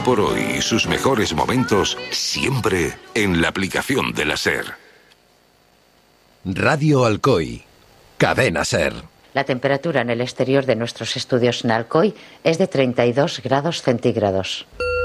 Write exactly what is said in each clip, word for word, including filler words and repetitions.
por hoy y sus mejores momentos siempre en la aplicación de la SER. Radio Alcoy, Cadena SER. La temperatura en el exterior de nuestros estudios en Alcoy es de treinta y dos grados centígrados.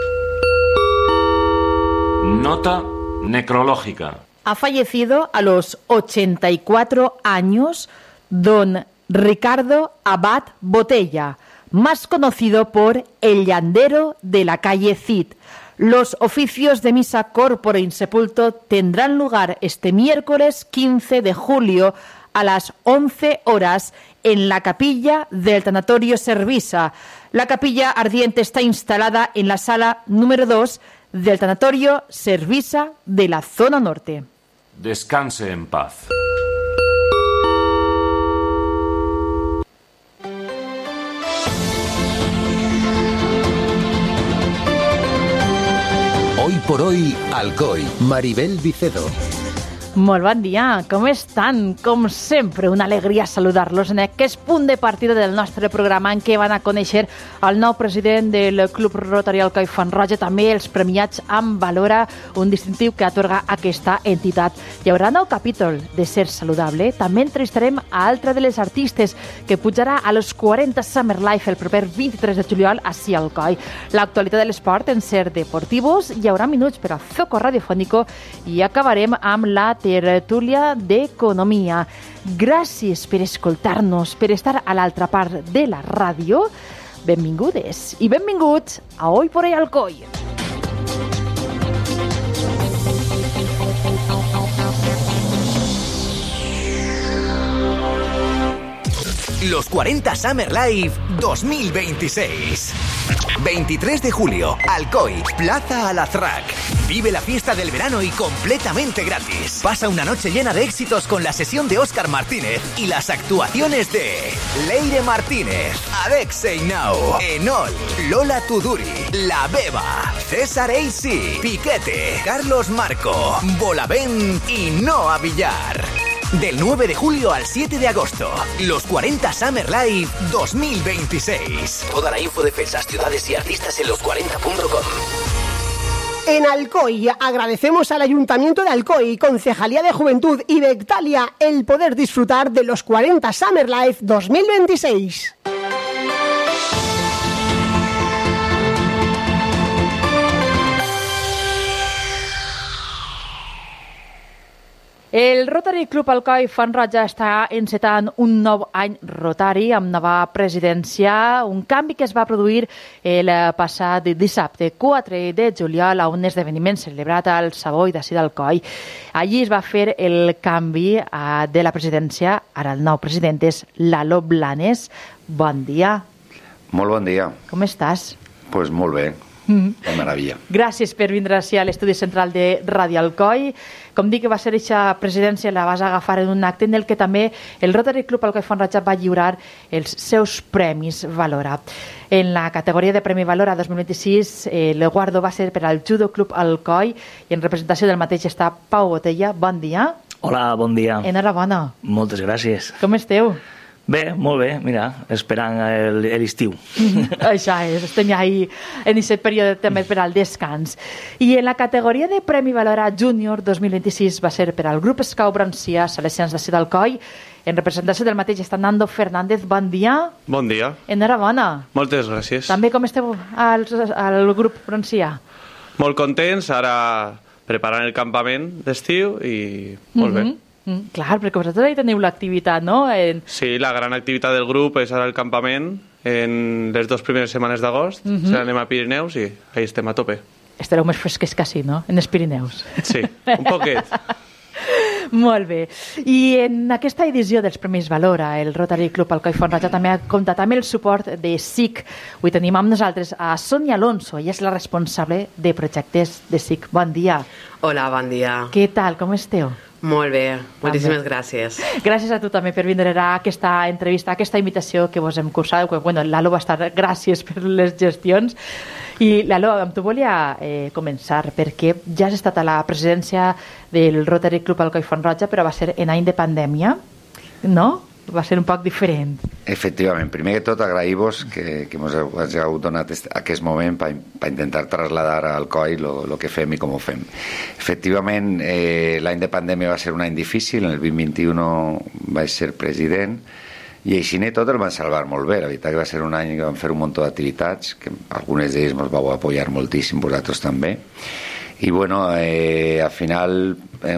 Nota necrológica. Ha fallecido a los ochenta y cuatro años don Ricardo Abad Botella, más conocido por el llandero de la calle Cid. Los oficios de misa corpore insepulto tendrán lugar este miércoles quince de julio a las once horas en la capilla del Tanatorio Servisa. La capilla ardiente está instalada en la sala número dos del Tanatorio Servisa de la zona norte. Descanse en paz. Hoy por hoy, Alcoy, Maribel Vicedo. Molt bon dia, com estan? Com sempre, una alegria saludar-los en aquest punt de partida del nostre programa en què van a conèixer el nou president del Club Rotary Alcoi Font Roja, també els premiats amb Valora, un distintiu que atorga aquesta entitat. Hi haurà nou capítol de Ser Saludable. També entrevistarem a altra de les artistes que pujarà a los quaranta Summer Life el proper vint-i-tres de juliol a Sia Alcoi. L'actualitat de l'esport en Ser Deportivos, hi haurà minuts per a Zoco Radiofónico i acabarem amb la tertúlia d'economia. Gràcies per escoltar-nos, per estar a l'altra part de la ràdio. Benvingudes i benvinguts a Hoy por Hoy Alcoy. Los cuarenta Summer Live dos mil veintiséis. veintitrés de julio, Alcoy, Plaza Alazrac. Vive la fiesta del verano y completamente gratis. Pasa una noche llena de éxitos con la sesión de Óscar Martínez y las actuaciones de Leire Martínez, Adexei Now, Enol, Lola Tuduri, La Beba, César A C, Piquete, Carlos Marco, Bolavent y Noa Villar. Del nueve de julio al siete de agosto, los cuarenta Summer Live dos mil veintiséis. Toda la info de fechas, ciudades y artistas en los cuarenta punto com. En Alcoy agradecemos al Ayuntamiento de Alcoy, Concejalía de Juventud y Bectalia el poder disfrutar de los cuarenta Summer Live dos mil veintiséis. El Rotary Club Alcoi Font Roja està encetant un nou any Rotary amb nova presidència, un canvi que es va produir el passat dissabte quatre de juliol a un esdeveniment celebrat al Savoy d'ací d'Alcoi. Allí es va fer el canvi de la presidència. Ara el nou president és Lalo Blanes. Bon dia. Molt bon dia. Com estàs? Pues molt bé. Mm. De meravella. Gràcies per vindre així a l'estudi central de Ràdio Alcoi. Com dic que va ser aquesta presidència, la vas agafar en un acte en el que també el Rotary Club Alcoi Font Roja va lliurar els seus premis Valora. En la categoria de Premi Valora dos mil vint-i-sis, eh, el guardó va ser per al Judo Club Alcoi i en representació del mateix està Pau Botella. Bon dia. Hola, bon dia. Enhorabona. Moltes gràcies. Com esteu? Bé, molt bé, mira, esperant l'estiu. Això és, estem ja ahí en aquest període també per al descans. I en la categoria de Premi Valora Júnior dos mil vint-i-sis va ser per al grup Escau Broncia, Salesians de Cia d'Alcoi. En representació del mateix està Nando Fernández. Bon dia. Bon dia. Enhorabona. Moltes gràcies. També com esteu al, al grup Broncia? Molt contents, ara preparant el campament d'estiu i molt mm-hmm. bé. Mm, clar, perquè vosaltres ahí teniu l'activitat, no? En... Sí, la gran activitat del grup és ara el campament en les dues primeres setmanes d'agost. Mm-hmm. Se anem a Pirineus i ahí estem a tope. Estareu més fresques que sí, no? En els Pirineus. Sí, un poquet. Molt bé. I en aquesta edició dels Premis Valora, el Rotary Club Alcoi Font Roja també ha comptat amb el suport de S I C. Avui tenim amb nosaltres a Sonia Alonso, ella és la responsable de projectes de S I C. Bon dia. Hola, bon dia. Què tal, com esteu? Molt bé, moltíssimes gràcies. Gràcies a tu també per vindre a aquesta entrevista, a aquesta invitació que vos hem cursat. Bueno, Lalo va estar, gràcies per les gestions. I Lalo, amb tu volia eh, començar, perquè ja has estat a la presidència del Rotary Club Alcoi Font Roja, però va ser en any de pandèmia, no? va ser un poc diferent. Efectivament, primer que tot agrair-vos que, que ens heu donat aquest moment per pa intentar trasladar al COI el que fem i com ho fem. Efectivament, eh, l'any de pandèmia va ser un any difícil, en el vint vint-i-u vaig ser president i així i tot el van salvar molt bé. La veritat que va ser un any que vam fer un munt d'activitats, que algunes d'elles ens vau apoyar moltíssim, vosaltres també. I bueno, eh, al final,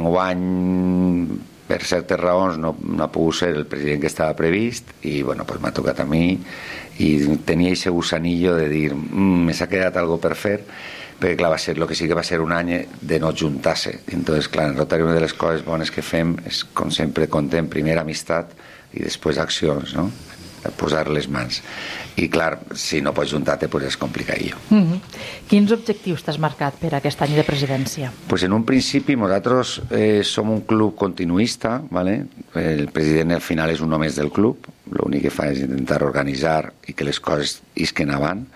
enguany, per certes raons no, no ha pogut ser el president que estava previst i bueno, pues m'ha tocat a mi i tenia aquest gusanillo de dir mmm, me s'ha quedat algo per fer, perquè clar, va ser, lo que sí que va ser un any de no juntar-se. Entonces, clar, en Rotary una de les coses bones que fem és, com sempre, contem primer amistat i després accions, no? Posar les mans. I clar, si no pots juntar-te, pues és complicadillo. Mm-hmm. Quins objectius t'has marcat per aquest any de presidència? Pues en un principi nosaltres eh, som un club continuista, ¿vale? El president al final és un només del club, l'únic que fa és intentar organitzar i que les coses isquen avant,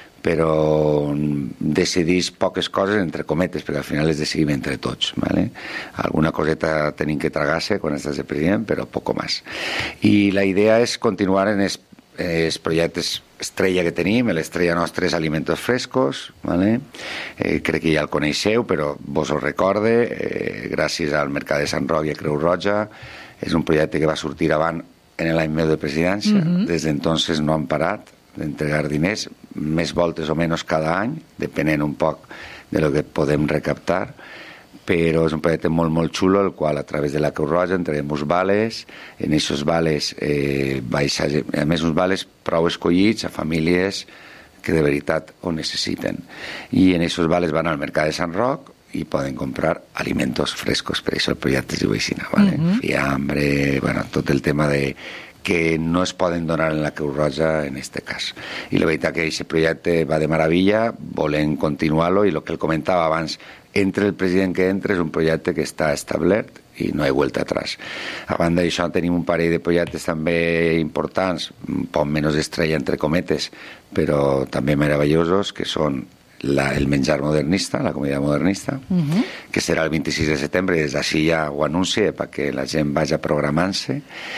però decidís poques coses entre cometes, perquè al final les decidim entre tots, ¿vale? Alguna coseta tenim que tragar-se quan estàs de president, però poco més. I la idea és continuar en els, els projectes estrella que tenim. L'estrella nostra és Alimentos Frescos, ¿vale? Eh, crec que ja el coneixeu, però vos ho recorde, eh, gràcies al Mercat de Sant Roc i a Creu Roja. És un projecte que va sortir avant en l'any meu de presidència, mm-hmm. des d'entonces no han parat d'entregar diners, més voltes o menys cada any, depenent un poc de lo que podem recaptar, però és un projecte molt, molt xulo, el qual a través de la Creu Roja entreguem uns vales, en aquests vales, eh, baixa, a més uns vales prou escollits a famílies que de veritat ho necessiten. I en aquests vales van al Mercat de Sant Roc i poden comprar alimentos frescos, per això el projecte es diu així, ¿vale? Mm-hmm. Fiambre, bueno, tot el tema de que no es poden donar en la Creu Roja en este cas. I la veritat que aquest projecte va de meravella, volem continuar-lo, i el que el comentava abans, entre el president que entra és un projecte que està establert i no hi ha vuelta atrás. A banda d'això tenim un parell de projectes també importants, un poc menys estrella entre cometes, però també meravellosos, que són La, el menjar modernista, la comida modernista, uh-huh. que serà el vint-i-sis de setembre, i des d'ací ja ho anuncie perquè la gent vagi programant-se.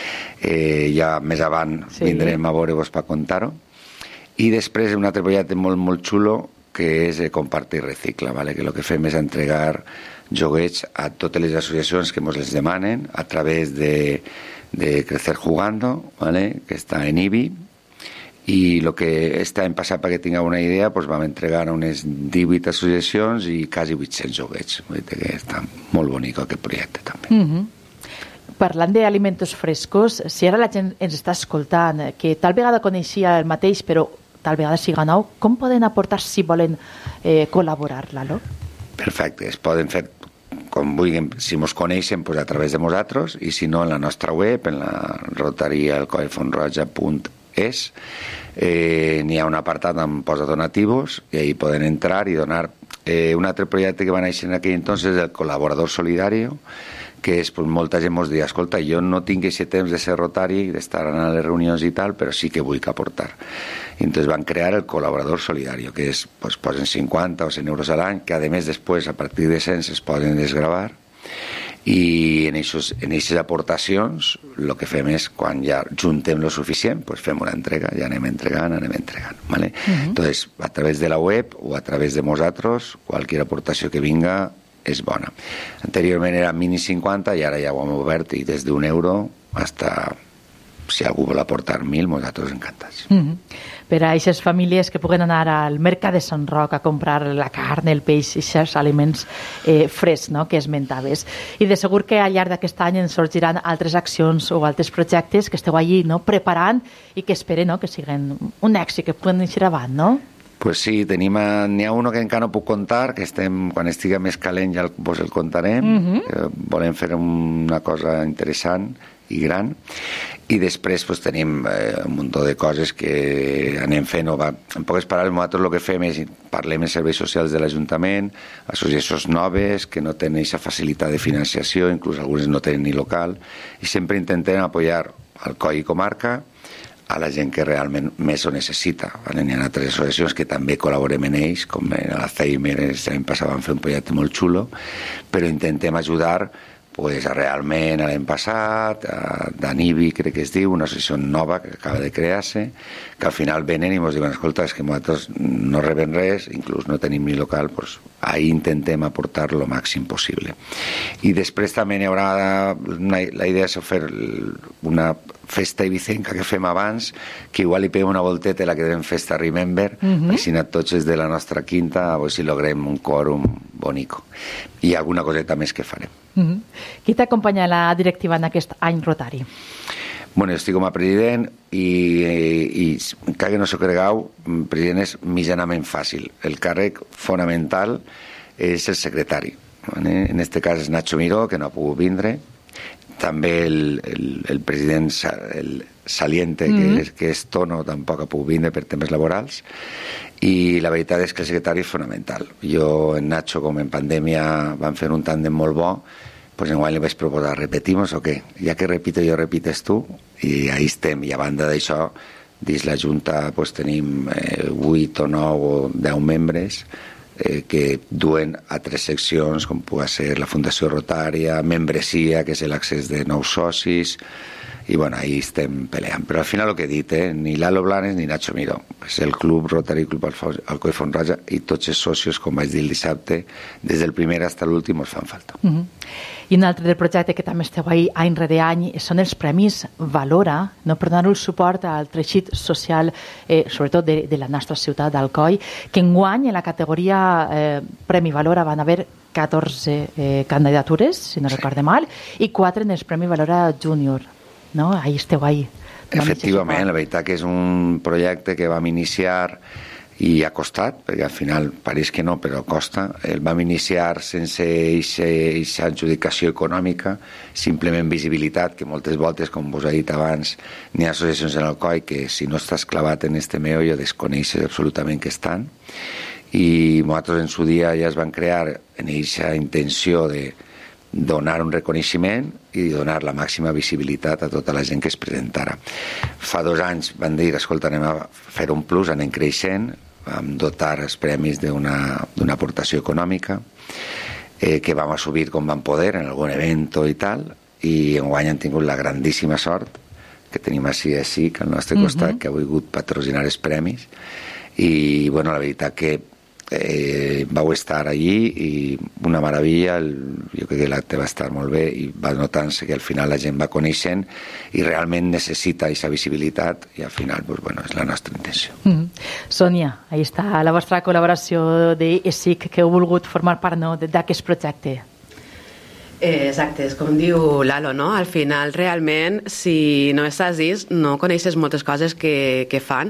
Eh, ja més avant sí. vindrem a veure-vos per contar-ho. I després un altre projecte molt, molt xulo, que és Compartir Recicla, ¿vale? Que el que fem és entregar joguets a totes les associacions que ens les demanen a través de, de Crecer Jugando, ¿vale? Que està en I B I, i el que este any passat, perquè tingueu una idea, doncs vam entregar a unes divuit associacions i quasi vuit-cents joguets. Vull dir que està molt bonic aquest projecte també. Mm-hmm. Parlant d'alimentos frescos, si ara la gent ens està escoltant, que tal vegada coneixia el mateix però tal vegada siga nou, com poden aportar si volen eh, col·laborar, Lalo? Perfecte, es poden fer com vulguin, si mos coneixen pues a través de nosaltres, i si no en la nostra web, en la rotaryalcoifonroja punt és, eh, n'hi ha un apartat amb posa donativos i ahí poden entrar i donar. Eh, un altre projecte que va néixer en aquell entonces és el col·laborador solidario, que és, pues, molta gent mos diu, escolta, jo no tinc aquest temps de ser rotari, d'estar a les reunions i tal, però sí que vull que aportar. I entonces van crear el col·laborador solidario, que és, pues, posen cinquanta o cent euros a l'any, que a més després, a partir de cent, es poden desgravar. I en aquestes aportacions el que fem és, quan ja juntem lo suficient, pues fem una entrega, ja anem entregant, anem entregant, ¿vale? Uh-huh. Entonces, a través de la web o a través de nosaltres, qualsevol aportació que vinga és bona. Anteriorment era mini cinquanta i ara ja ho hem obert, i des d'un euro hasta, si algú vol aportar mil, nosaltres encantats. Uh-huh. Per a aquestes famílies que puguen anar al Mercat de Sant Roc a comprar la carn, el peix, aquests aliments eh, frescs, no?, que esmentaves. I de segur que al llarg d'aquest any ens sorgiran altres accions o altres projectes que esteu allí, no?, preparant i que esperen, no?, que siguin un èxit, que puguen eixir avant, no? Pues sí, tenim a, n'hi ha uno que encara no puc contar, que estem, quan estiga més calent ja el, vos el contarem. Uh-huh. eh, volem fer una cosa interessant i gran, i després pues, tenim eh, un munt de coses que anem fent. O va, en poques paraules, nosaltres el que fem és parlem en serveis socials de l'Ajuntament, associacions noves que no tenen aquesta facilitat de financiació, inclús algunes no tenen ni local, i sempre intentem apoyar al C O I i comarca a la gent que realment més ho necessita. Vale? N'hi ha altres associacions que també col·laborem en ells, com l'Alzheimer, l'any passat vam fer un projecte molt xulo, però intentem ajudar pues, realment l'any passat, d'Anibi, crec que es diu, una associació nova que acaba de crear-se, que al final venen i ens diuen, escolta, és que nosaltres no rebem res, inclús no tenim ni local, doncs ahí intentem aportar lo màxim possible. I després també hi haurà, una, la idea és fer una festa ibicenca que fem abans, que igual hi peguem una volteta i la quedem festa Remember, uh-huh. així anat tots des de la nostra quinta, a veure si logrem un quòrum bonico. I alguna coseta més que farem. Uh-huh. Qui t'acompanya a la directiva en aquest any rotari? Bueno, jo estic com a president i, i, i encara que no s'ho cregueu, president és mitjanament fàcil. El càrrec fonamental és el secretari. En este cas és Nacho Miró, que no ha pogut vindre. També el, el, el president el saliente, mm-hmm. que, és, que és Tono, tampoc ha pogut vindre per temes laborals. I la veritat és que el secretari és fonamental. Jo, en Nacho, com en pandèmia, vam fer un tàndem molt bo, pues en guany li vaig proposar, repetimos o què? Ja que repito jo, repites tu, i ahí estem. I a banda d'això, dins la Junta pues, tenim eh, vuit o nou o deu membres eh, que duen a tres seccions, com pugui ser la Fundació Rotària, membresia, que és l'accés de nous socis, i bueno, ahí estem peleant. Però al final el que he dit, eh, ni Lalo Blanes ni Nacho Miró, és el Club Rotary Club Alcoi Font-roja, i tots els socios, com vaig dir el dissabte, des del primer fins a l'últim els fan falta. Uh-huh. I un altre del projecte que també esteu ahí any rere any són els Premis Valora, no, per donar el suport al teixit social, eh, sobretot de, de la nostra ciutat d'Alcoi, que enguany en la categoria eh, Premi Valora van haver catorze eh, candidatures, si no sí. recorde mal, i quatre en els Premi Valora Júnior. No? Ahí esteu ahí. Efectivament, la veritat que és un projecte que vam iniciar i ha costat, perquè al final pareix que no, però costa. El vam iniciar sense aquesta adjudicació econòmica, simplement visibilitat, que moltes voltes, com vos he dit abans, n'hi ha associacions en Alcoi que si no estàs clavat en este meollo desconeixes absolutament que estan, i nosaltres en su dia ja es van crear en aquesta intenció de donar un reconeixement i donar la màxima visibilitat a tota la gent que es presentara. Fa dos anys van dir, escolta, anem a fer un plus, anem creixent, vam dotar els premis d'una d'una aportació econòmica eh, que vam assumir com vam poder en algun event i tal, i enguany han tingut la grandíssima sort que tenim així així, que al nostre costat, uh-huh. que ha volgut patrocinar els premis, i bueno, la veritat que Eh, vau estar allí i una meravella, el, jo crec que l'acte va estar molt bé i va notant-se que al final la gent va coneixent i realment necessita aquesta visibilitat, i al final pues, bueno, és la nostra intenció. Mm-hmm. Sònia, ahí està la vostra col·laboració de E S I C, que heu volgut formar part, no, d'aquest projecte. Eh, exacte, és com diu Lalo, no? Al final realment si no estàs dins no coneixes moltes coses que, que fan,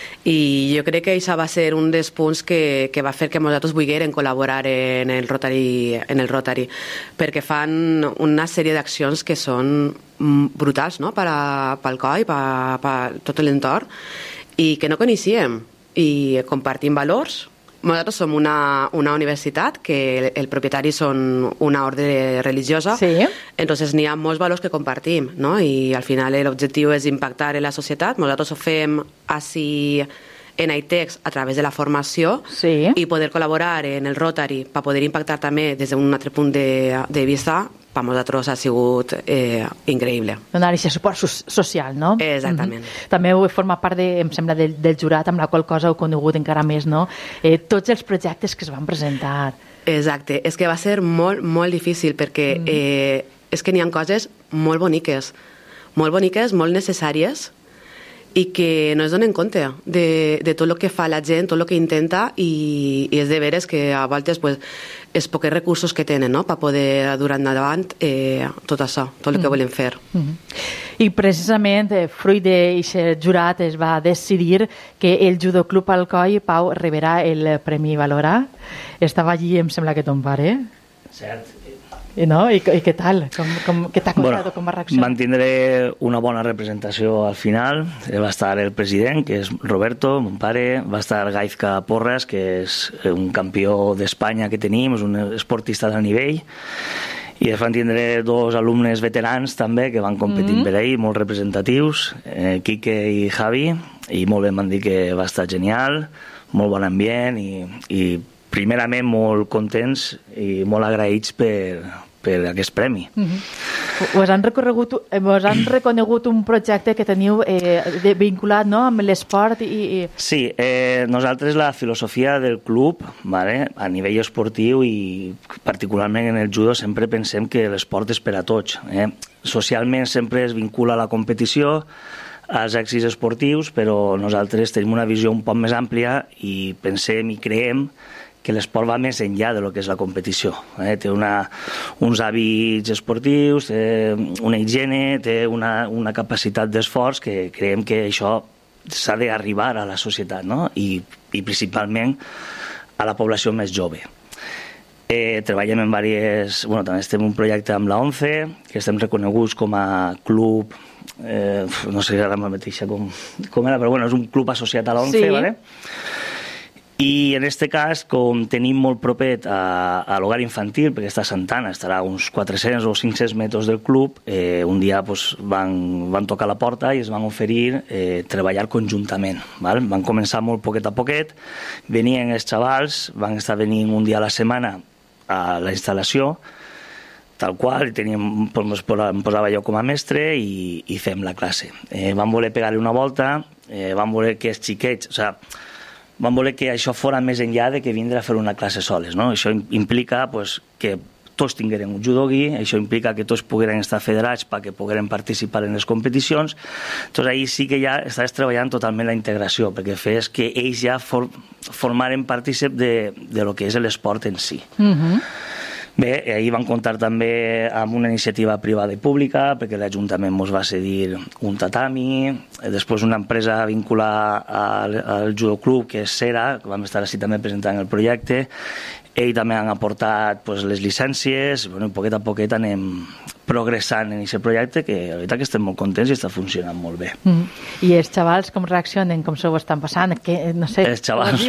i jo crec que això va ser un dels punts que, que va fer que nosaltres volguérem col·laborar en el Rotary, en el Rotary, perquè fan una sèrie d'accions que són brutals, no? per a, pel coi, per, per tot l'entorn, i que no coneixíem, i compartim valors. Nosaltres som una, una universitat que el, el propietari són una ordre religiosa, sí. Entonces n'hi ha molts valors que compartim, no? I al final l'objectiu és impactar en la societat. Nosaltres ho fem així en ITEX a través de la formació, sí. I poder col·laborar en el Rotary per poder impactar també des d'un altre punt de, de vista, per nosaltres ha sigut eh, increïble. Donar aquest suport social, no? Exactament. Mm-hmm. També heu format part, de, em sembla, del, del jurat, amb la qual cosa heu conegut encara més, no? Eh, tots els projectes que es van presentar. Exacte. És que va ser molt, molt difícil, perquè mm. eh, és que n'hi ha coses molt boniques, molt boniques, molt necessàries, i que no es donen compte de, de tot el que fa la gent, tot el que intenta, i, i és de veres que a voltes pues, els pocs recursos que tenen, no?, per poder dur endavant eh, tot això, tot el que mm. volen fer. Mm-hmm. I precisament, eh, fruit d'aquest jurat, es va decidir que el Judo Club Alcoi, Pau, rebrà el Premi Valora. Estava allí, em sembla que ton pare. Cert. I, no? I, i què tal? Com, com, què t'ha contat bueno, o com va reaccionar? Van tindre una bona representació al final. Va estar el president, que és Roberto, mon pare, va estar Gaizka Porras, que és un campió d'Espanya que tenim, és un esportista d'alt nivell, i es van tindre dos alumnes veterans també que van competir mm-hmm. per ahí, molt representatius, eh, Quique i Javi, i molt bé, em van dir que va estar genial, molt bon ambient, i, i primerament molt contents i molt agraïts per, per aquest premi. Uh-huh. Us han, us han reconegut un projecte que teniu eh, de, vinculat, no?, amb l'esport i... i... Sí, eh, nosaltres la filosofia del club, vale, a nivell esportiu i particularment en el judo, sempre pensem que l'esport és per a tots. Eh? Socialment sempre es vincula a la competició, als èxits esportius, però nosaltres tenim una visió un poc més àmplia i pensem i creiem que l'esport va més enllà de lo que és la competició. Eh? Té una, uns hàbits esportius, té una higiene, té una, una capacitat d'esforç que creiem que això s'ha d'arribar a la societat, no? I, i principalment a la població més jove. Eh, treballem en diverses... Bueno, també estem en un projecte amb la ONCE, que estem reconeguts com a club... Eh, no sé ara mateixa com, com era, però bueno, és un club associat a l'ONCE, sí. ¿Vale? I en aquest cas, com tenim molt propet a, a l'hogar infantil, perquè està a Santana, estarà a uns quatre-cents o cinc-cents metres del club, eh, un dia pues, van, van tocar la porta i es van oferir eh, treballar conjuntament. Val? Van començar molt poquet a poquet, venien els xavals, van estar venint un dia a la setmana a la instal·lació, tal qual, i teníem, pues, em posava jo com a mestre i, i fem la classe. Eh, van voler pegar-li una volta, eh, van voler que els xiquets... O sigui, van voler que això fora més enllà de que vindre a fer una classe soles, no? Això implica pues, que tots tingueren un judogi, això implica que tots pogueren estar federats perquè pogueren participar en les competicions. Entonces ahí sí que ja estàs treballant totalment la integració, perquè fes que ells ja for, formaren partícip de, de lo que és l'esport en si. Uh-huh. Bé, ahir van comptar també amb una iniciativa privada i pública, perquè l'Ajuntament ens va cedir un tatami, després una empresa vinculada al, al Judo Club, que és Sera, que vam estar així també presentant el projecte. Ells també han aportat pues, les llicències, bueno, poquet a poquet anem progressant en aquest projecte, que la veritat que estem molt contents i està funcionant molt bé. Mm. I els xavals com reaccionen, com s'ho estan passant? Que, no sé, els xavals...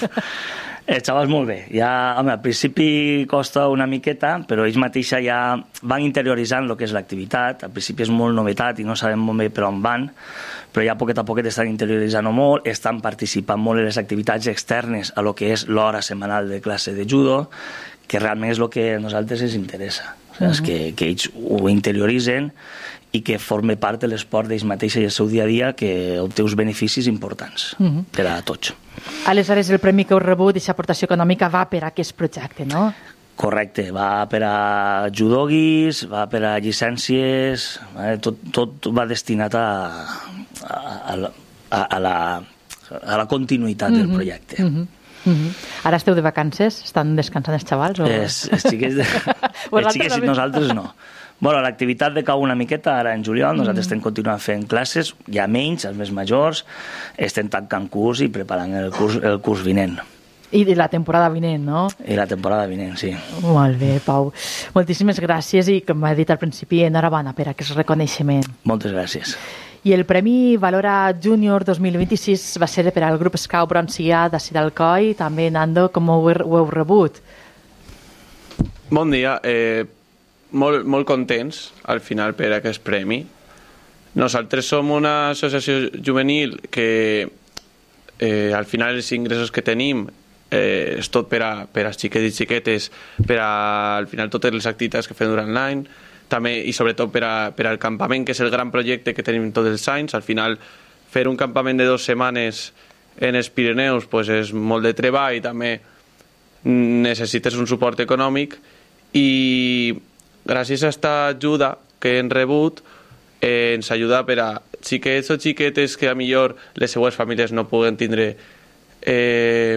Els xavals molt bé. Ja, home, al principi costa una miqueta, però ells mateixa ja van interioritzant el que és l'activitat. Al principi és molt novetat i no sabem molt bé per on van, però ja poquet a poquet estan interioritzant-ho molt, estan participant molt en les activitats externes a lo que és l'hora setmanal de classe de judo, que realment és el que a nosaltres ens interessa. O sigui, uh-huh. que, que ells ho interioritzen i que forme part de l'esport d'ells mateixos i el seu dia a dia, que obté uns beneficis importants uh-huh. per a tots. Aleshores, el premi que heu rebut, aquesta aportació econòmica, va per a aquest projecte, no? Correcte, va per a judoguis, va per a llicències, tot, tot va destinat a, a, a, a, la, a la continuïtat uh-huh. del projecte. Uh-huh. Uh-huh. Ara esteu de vacances? Estan descansant els xavals? O... Els, els xiquets, de... els xiquets i nosaltres no. Bueno, l'activitat decau una miqueta ara en juliol, nosaltres mm. estem continuant fent classes, ja menys, els més majors, estem tancant curs i preparant el curs, el curs vinent. I la temporada vinent, no? I la temporada vinent, sí. Molt bé, Pau. Moltíssimes gràcies i, com ha dit al principi, enhorabona per aquest reconeixement. Moltes gràcies. I el Premi Valora Júnior dos mil vint-i-sis va ser per al grup Escau Bronzia d'ací d'Alcoi. També, Nando, com ho, ho heu rebut? Bon dia. Eh, molt, molt contents, al final, per aquest premi. Nosaltres som una associació juvenil que, eh, al final, els ingressos que tenim eh, és tot per a, per a xiquets i xiquetes, per a, al final, totes les activitats que fem durant l'any, també, i sobretot per, a, per al campament, que és el gran projecte que tenim tots els anys. Al final, fer un campament de dues setmanes en els Pirineus pues, és molt de treball i també necessites un suport econòmic, i gràcies a aquesta ajuda que hem rebut eh, ens ajuda per a xiquets o xiquetes que a millor les seues famílies no puguen tindre eh,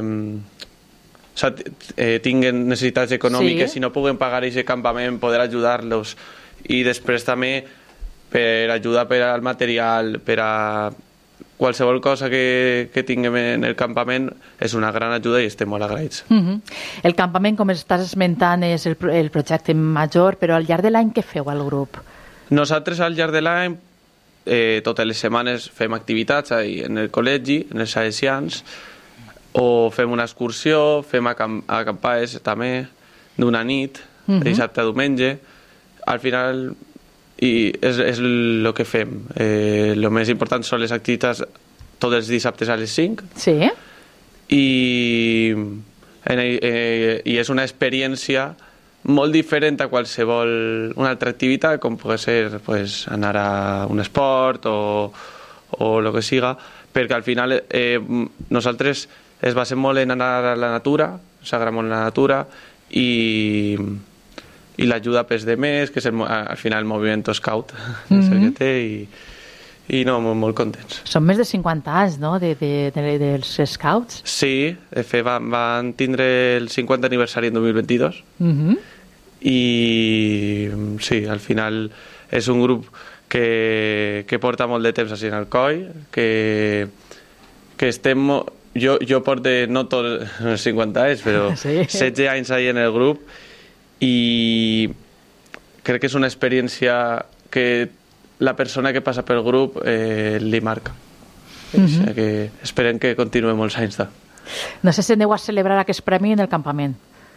o sigui, eh, tinguen necessitats econòmiques, sí. I no puguen pagar aquest campament, poder ajudar-los, i després també per ajudar per al material, per a qualsevol cosa que, que tinguem en el campament és una gran ajuda i estem molt agraïts. Uh-huh. El campament, com estàs esmentant, és el, el projecte major, però al llarg de l'any què feu al grup? Nosaltres al llarg de l'any, eh, totes les setmanes fem activitats ahí, en el col·legi, en els salesians, o fem una excursió, fem acamp acampades també d'una nit, uh-huh. dissabte a diumenge. Al final... i és, és el que fem. Eh, el més important són les activitats tots els dissabtes a les cinc. Sí. I, en, eh, i és una experiència molt diferent a qualsevol una altra activitat, com pot ser pues, anar a un esport o, o el que siga, perquè al final eh, nosaltres es basem molt en anar a la natura, s'agrada molt la natura i, i l'ajuda pels demés, que és el, al final el moviment scout mm-hmm. que té i i no, molt, molt contents. Són més de cinquanta anys, no?, de, de, de, dels Scouts. Sí, de fet van, van tindre el cinquanta aniversari en dos mil vint-i-dos uh-huh. i sí, al final és un grup que, que porta molt de temps així en Alcoi, que, que estem... Jo, jo porto no tots els cinquanta anys, però sí. setze anys ahí en el grup i crec que és una experiència que la persona que passa pel grup eh, li marca. Uh-huh. O sigui que esperem que continuï molts anys. Da. No sé si aneu a celebrar aquest premi en el campament.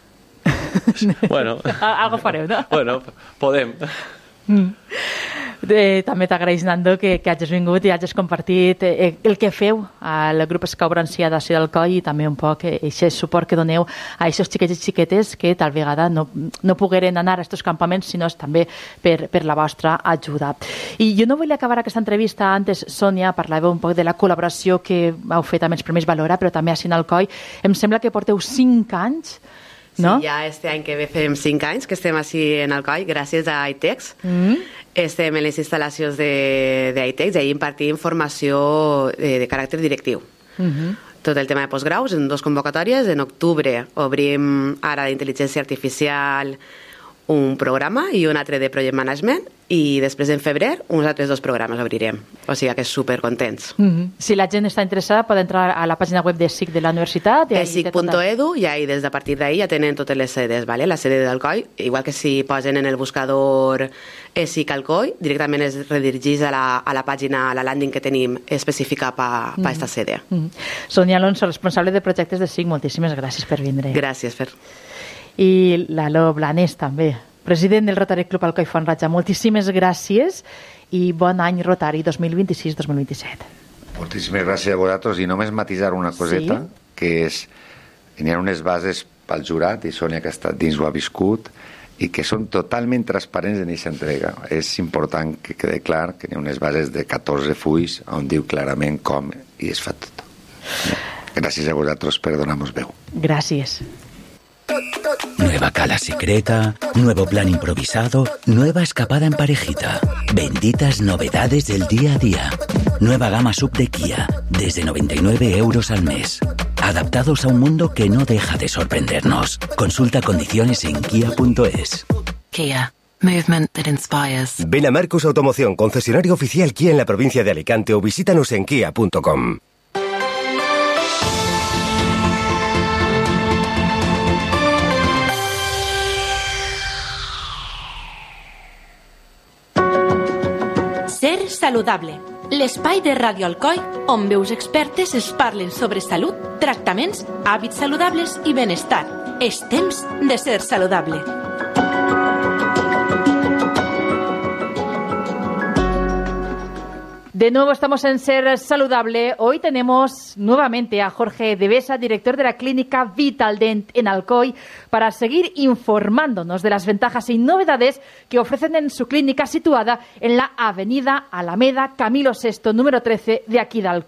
Bueno. Algo fareu, no? Bueno, podem. Mm. Eh, també t'agraeix, Nando, que, que hagis vingut i hagis compartit eh, el que feu al grup Escau Brancià de Ciutat d'Alcoi i també un poc aquest eh, suport que doneu a aquests xiquets i xiquetes que tal vegada no, no pogueren anar a aquests campaments, sinó és també per, per la vostra ajuda. I jo no vull acabar aquesta entrevista antes, Sònia, parlàveu un poc de la col·laboració que heu fet amb els Premis Valora, però també a Ciutat d'Alcoi. Em sembla que porteu cinc anys. No? Sí, ja este any que ve fem cinc anys que estem així en Alcoi, gràcies a ITEX. Mm. Estem en les instal·lacions d'ITEX i ahir impartim formació de, de caràcter directiu. Mm-hmm. Tot el tema de postgraus en dues convocatòries. En octubre obrim ara d'intel·ligència artificial un programa i un altre de project management i després en febrer uns altres dos programes obrirem. O sigui que supercontents. Mm-hmm. Si la gent està interessada pot entrar a la pàgina web de S I C de la universitat. E S I C punt edu i ahí des de partir d'ahí ja tenen totes les sedes, ¿vale? La sede d'Alcoi, igual que si posen en el buscador S I C Alcoi, directament es redirigeix a la, a la pàgina, a la landing que tenim específica per mm-hmm. esta sede. Mm-hmm. Sònia Alonso, responsable de projectes de S I C, moltíssimes gràcies per vindre. Gràcies, Fer. I Lalo Blanes també, president del Rotary Club Alcoi Font Ratja. Moltíssimes gràcies i bon any Rotary dos mil vint-i-sis dos mil vint-i-set. Moltíssimes gràcies a vosaltres i només matisar una coseta, sí? Que és, hi ha unes bases pel jurat i Sònia que ha estat dins ho ha viscut i que són totalment transparents en aquesta entrega. És important que quede clar que hi ha unes bases de catorze fulls on diu clarament com i es fa tot. Gràcies a vosaltres per donar-nos veu. Gràcies. Nueva cala secreta, nuevo plan improvisado, nueva escapada en parejita. Benditas novedades del día a día. Nueva gama sub de Kia, desde noventa y nueve euros al mes. Adaptados a un mundo que no deja de sorprendernos. Consulta condiciones en kia punto es. Kia. Movement that inspires. Ven a Marcos Automoción, concesionario oficial Kia en la provincia de Alicante o visítanos en kia punto com. Ser saludable. L'espai de Ràdio Alcoi on veus expertes es parlen sobre salut, tractaments, hàbits saludables i benestar. És temps de ser saludable. De nuevo estamos en Ser Saludable. Hoy tenemos nuevamente a Jorge Devesa, director de la clínica Vitaldent en Alcoi, para seguir informándonos de las ventajas y novedades que ofrecen en su clínica situada en la avenida Alameda Camilo sexto, número trece de aquí de Alcoi.